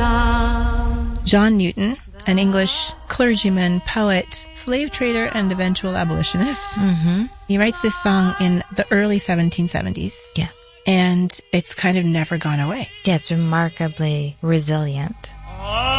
John Newton, an English clergyman, poet, slave trader, and eventual abolitionist. Mm-hmm. He writes this song in the early 1770s. Yes. And it's kind of never gone away. Yeah, it's remarkably resilient.